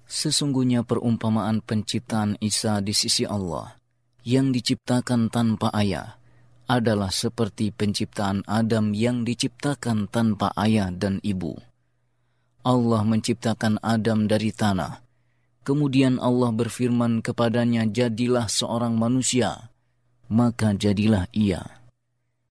Sesungguhnya perumpamaan penciptaan Isa di sisi Allah yang diciptakan tanpa ayah adalah seperti penciptaan Adam yang diciptakan tanpa ayah dan ibu. Allah menciptakan Adam dari tanah. Kemudian Allah berfirman kepadanya, "Jadilah seorang manusia." Maka jadilah ia.